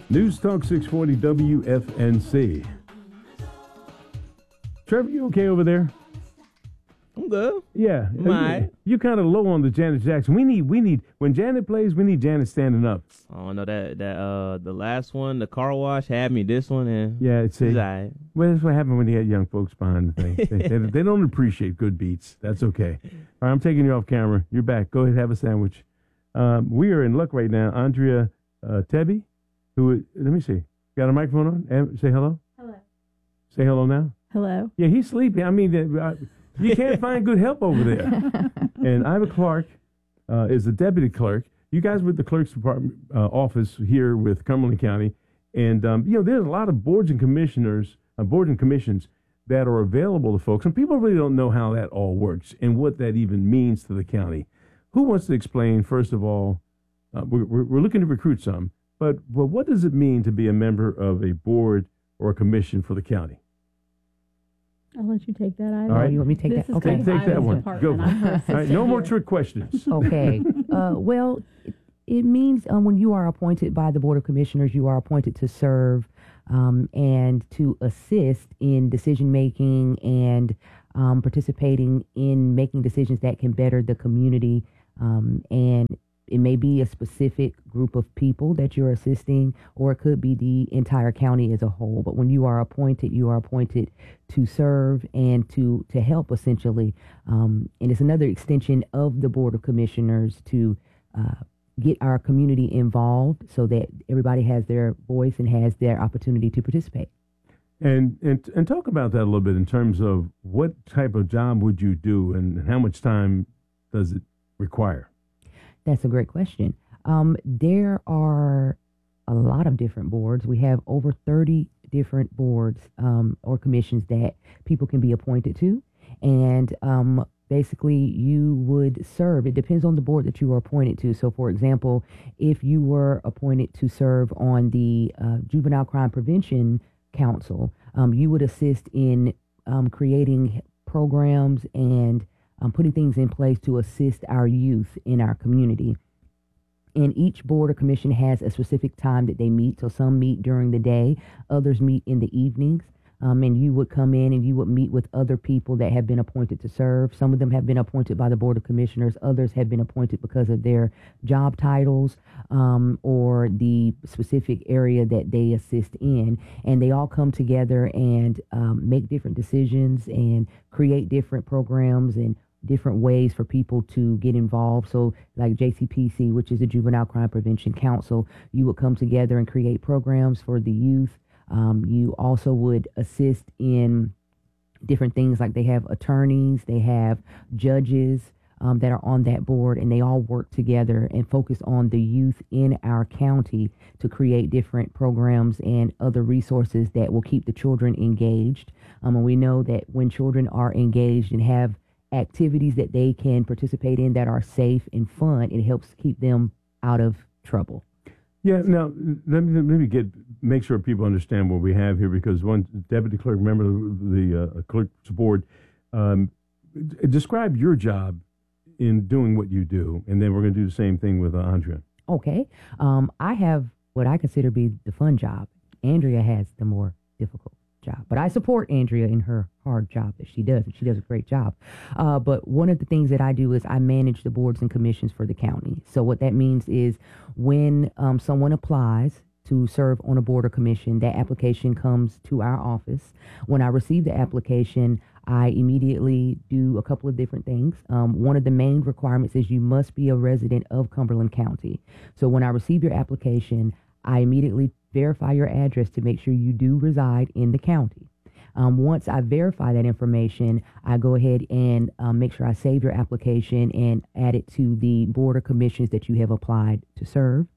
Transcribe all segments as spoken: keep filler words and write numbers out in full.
News Talk six forty W F N C. Trevor, you okay over there? I'm good. Yeah. My. You kind of low on the Janet Jackson. We need, we need, when Janet plays, we need Janet standing up. I don't know that, that, uh, the last one, the car wash had me this one and. Yeah, it's a. Right. Well, that's what happened when you had young folks behind the thing. they, they, they don't appreciate good beats. That's okay. All right, I'm taking you off camera. You're back. Go ahead, have a sandwich. Um, we are in luck right now. Andrea uh, Tebby, who, let me see. Got a microphone on? And say hello. Hello. Say hello now. Hello. Yeah, he's sleeping. I mean, uh, you can't find good help over there. And Iva Clark uh, is the deputy clerk. You guys were at the clerk's department uh, office here with Cumberland County. And, um, you know, there's a lot of boards and commissioners, uh, boards and commissions that are available to folks. And people really don't know how that all works and what that even means to the county. Who wants to explain, first of all, uh, we're, we're looking to recruit some, but, but what does it mean to be a member of a board or a commission for the county? I'll let you take that. All right. You want me to take This that? is Okay. Take, take that Iva's one. department. Go. I'm her All right, no assistant more here. trick questions. Okay. Uh, well, it, it means um, when you are appointed by the Board of Commissioners, you are appointed to serve um, and to assist in decision making and um, participating in making decisions that can better the community. Um, and it may be a specific group of people that you're assisting, or it could be the entire county as a whole. But when you are appointed, you are appointed to serve and to, to help, essentially. Um, and it's another extension of the Board of Commissioners to uh, get our community involved so that everybody has their voice and has their opportunity to participate. And, and and talk about that a little bit in terms of what type of job would you do and how much time does it require? That's a great question. Um, there are a lot of different boards. We have over thirty different boards um, or commissions that people can be appointed to. And um, basically, you would serve. It depends on the board that you are appointed to. So, for example, if you were appointed to serve on the uh, Juvenile Crime Prevention Council, um, you would assist in um, creating programs and Um, putting things in place to assist our youth in our community. And each board or commission has a specific time that they meet. So some meet during the day, others meet in the evenings. Um, and you would come in and you would meet with other people that have been appointed to serve. Some of them have been appointed by the Board of Commissioners. Others have been appointed because of their job titles um, or the specific area that they assist in. And they all come together and um, make different decisions and create different programs and different ways for people to get involved. So like J C P C, which is the Juvenile Crime Prevention Council, you would come together and create programs for the youth. Um, you also would assist in different things, like they have attorneys, they have judges um, that are on that board, and they all work together and focus on the youth in our county to create different programs and other resources that will keep the children engaged. Um, and we know that when children are engaged and have activities that they can participate in that are safe and fun, it helps keep them out of trouble. Yeah, now, let me, let me get, make sure people understand what we have here, because one deputy clerk, member of the uh, clerk's board, um, describe your job in doing what you do, and then we're going to do the same thing with uh, Andrea. Okay. Um, I have what I consider to be the fun job. Andrea has the more difficult job, but I support Andrea in her hard job that she does, and she does a great job. Uh, but one of the things that I do is I manage the boards and commissions for the county. So what that means is when um, someone applies to serve on a board or commission, that application comes to our office. When I receive the application, I immediately do a couple of different things. Um, one of the main requirements is you must be a resident of Cumberland County. So when I receive your application, I immediately verify your address to make sure you do reside in the county. Um, once I verify that information, I go ahead and um, make sure I save your application and add it to the board or commissions that you have applied to serve.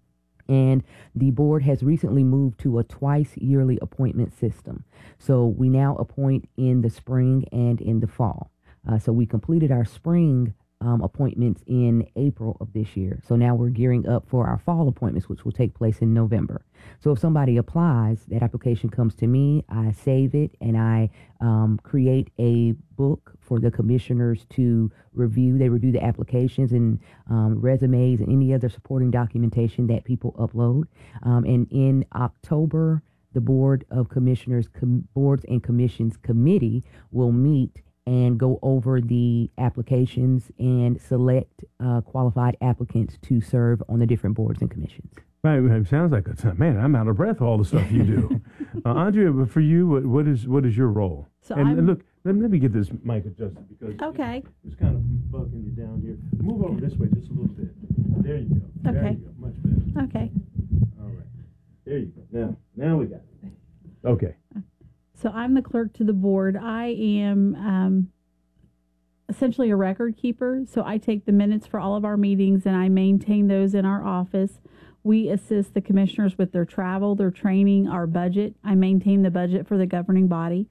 And the board has recently moved to a twice yearly appointment system. So we now appoint in the spring and in the fall. Uh, so we completed our spring um, appointments in April of this year. So now we're gearing up for our fall appointments, which will take place in November. So if somebody applies, that application comes to me, I save it, and I um, create a book for the commissioners to review. They review the applications and um, resumes and any other supporting documentation that people upload. Um, and in October, the Board of Commissioners, com- Boards and Commissions Committee will meet and go over the applications and select uh, qualified applicants to serve on the different boards and commissions. Right, it sounds like it's, man, I'm out of breath all the stuff you do. uh, Andrea, but for you, what, what is what is your role? So and, I'm- and look, let, let me get this mic adjusted because Okay. it's, it's kind of bugging you down here. Move over this way just a little bit. There you go. There Okay. you go. Much better. Okay. All right. There you go. Now, now we got it. Okay. So I'm the clerk to the board. I am um, essentially a record keeper. So I take the minutes for all of our meetings and I maintain those in our office. We assist the commissioners with their travel, their training, our budget. I maintain the budget for the governing body.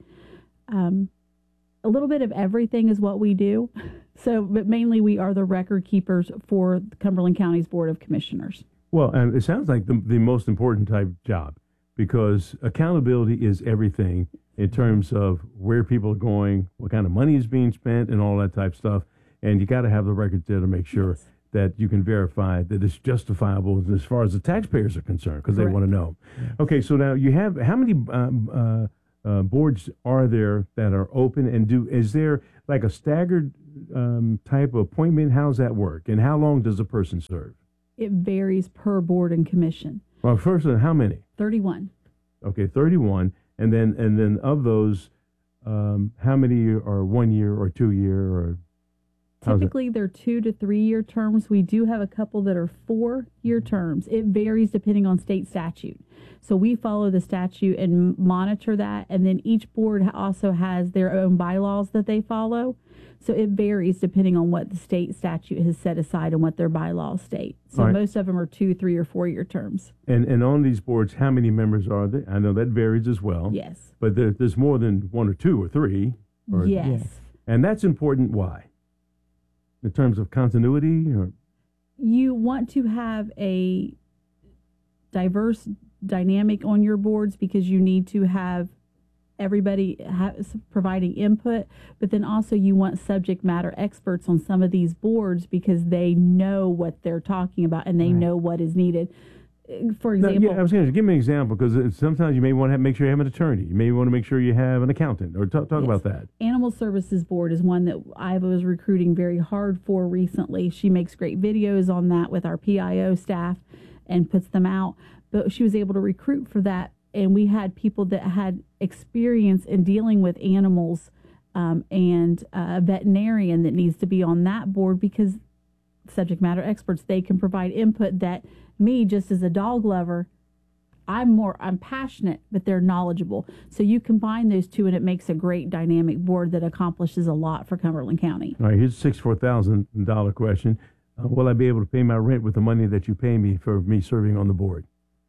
Um, a little bit of everything is what we do. So, but mainly we are the record keepers for Cumberland County's Board of Commissioners. Well, and it sounds like the, the most important type job because accountability is everything in terms of where people are going, what kind of money is being spent, and all that type of stuff. And you got to have the records there to make sure Yes. that you can verify that it's justifiable as far as the taxpayers are concerned because they Correct. want to know. Okay, so now you have how many um, uh, uh, boards are there that are open, and do is there like a staggered um, type of appointment? How's that work, and how long does a person serve? It varies per board and commission. Well, first, uh, how many? thirty-one. Okay, thirty-one, and then and then of those, um, how many are one year or two year or? how's it? Typically, they're two to three year terms. We do have a couple that are four year terms. It varies depending on state statute. So we follow the statute and monitor that. And then each board also has their own bylaws that they follow. So it varies depending on what the state statute has set aside and what their bylaws state. So All right. most of them are two, three, or four year terms. And and on these boards, how many members are there? I know that varies as well. Yes. But there, there's more than one or two or three. Or, Yes. Yes. And that's important. Why? In terms of continuity, or You want to have a diverse dynamic on your boards because you need to have everybody ha- providing input, but then also you want subject matter experts on some of these boards because they know what they're talking about and they Right. know what is needed. Uh, For No, example, yeah, I was going to give me an example because sometimes you may want to have, make sure you have an attorney. You may want to make sure you have an accountant, or talk, talk Yes. about that. Animal Services Board is one that I was recruiting very hard for recently. She makes great videos on that with our P I O staff and puts them out. But she was able to recruit for that, and we had people that had experience in dealing with animals um, and a veterinarian that needs to be on that board because subject matter experts, they can provide input that me, just as a dog lover, I'm more, I'm passionate, but they're knowledgeable. So you combine those two and it makes a great dynamic board that accomplishes a lot for Cumberland County. All right, here's a sixty-four thousand dollars question. Uh, will I be able to pay my rent with the money that you pay me for me serving on the board?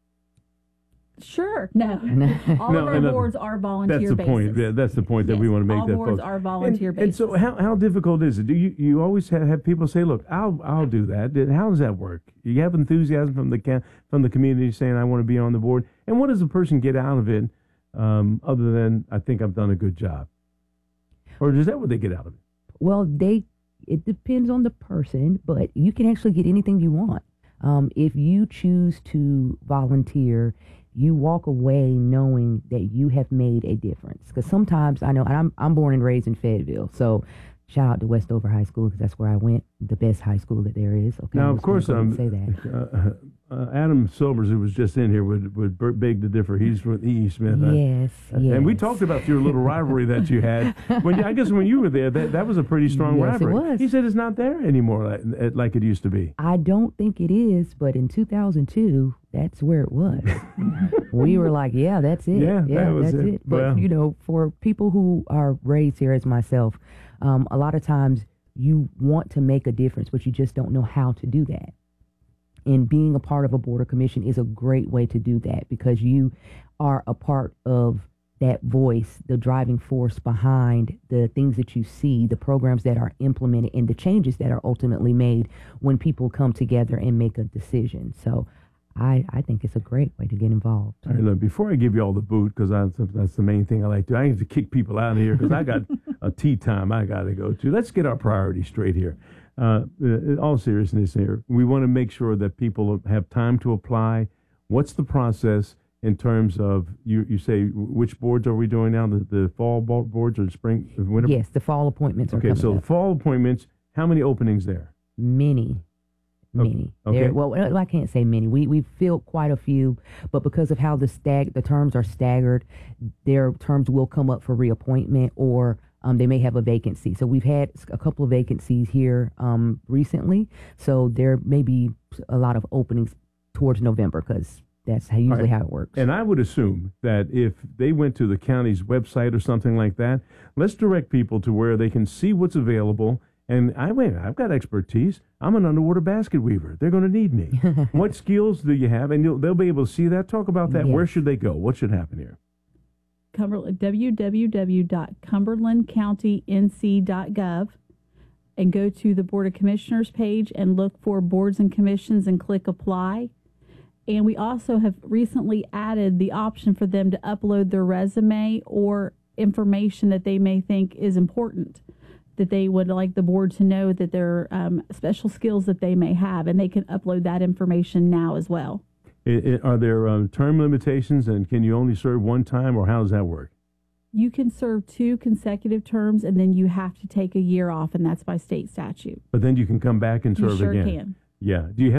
Sure. No. All No, of our and, uh, boards are volunteer That's the basis. point. Yeah, that's the point that Yes, we want to make. all that boards folks. are volunteer and, and so, basis. how how difficult is it? Do you you always have, have people say, "Look, I'll I'll do that." Then How does that work? You have enthusiasm from the ca- from the community saying, "I want to be on the board," and what does the person get out of it, um, other than I think I've done a good job, or is that what they get out of it? Well, they it depends on the person, but you can actually get anything you want. Um, if you choose to volunteer, you walk away knowing that you have made a difference. Because sometimes I know, and I'm I'm born and raised in Fayetteville, so shout out to Westover High School because that's where I went, the best high school that there is. Okay, Now, I'm of just gonna course, go ahead um, and say that. uh, uh, Adam Silvers, who was just in here, would would ber- beg to differ. He's with E E. Smith. uh, Yes, yes. And we talked about your little rivalry that you had. When you, I guess when you were there, that, that was a pretty strong Yes, it rivalry. was. He said it's not there anymore like, like it used to be. I don't think it is, but in two thousand two, that's where it was. We were like, yeah, that's it. Yeah, that was that's it. it. But, Well- you know, for people who are raised here as myself, um, a lot of times you want to make a difference, but you just don't know how to do that. And being a part of a board or commission is a great way to do that because you are a part of that voice, the driving force behind the things that you see, the programs that are implemented, and the changes that are ultimately made when people come together and make a decision. So I, I think it's a great way to get involved. All right, look, before I give you all the boot, because that's the main thing I like to do, I have to kick people out of here because I got a tea time I got to go to. Let's get our priorities straight here. Uh, in all seriousness here, we want to make sure that people have time to apply. What's the process in terms of, you, you say, which boards are we doing now? The, the fall boards or the spring, winter? Yes, the fall appointments are okay, coming so up. the fall appointments, how many openings there? Many. Many. Okay. There, well, I can't say many. We we filled quite a few, but because of how the stag the terms are staggered, their terms will come up for reappointment, or um, they may have a vacancy. So we've had a couple of vacancies here um, recently. So there may be a lot of openings towards November because that's how, usually right. how it works. And I would assume that if they went to the county's website or something like that, let's direct people to where they can see what's available. And I wait, I've got expertise. I'm an underwater basket weaver. They're going to need me. What skills do you have? And you'll, they'll be able to see that. Talk about that. Yes. Where should they go? What should happen here? Cumberland, w w w dot cumberland county n c dot gov, and go to the Board of Commissioners page and look for boards and commissions and click apply. And we also have recently added the option for them to upload their resume or information that they may think is important, that they would like the board to know that there are um, special skills that they may have, and they can upload that information now as well. It, it, are there um, term limitations, and can you only serve one time, or how does that work? You can serve two consecutive terms, and then you have to take a year off, and that's by state statute. But then you can come back and You serve sure again. can. Yeah. Do you have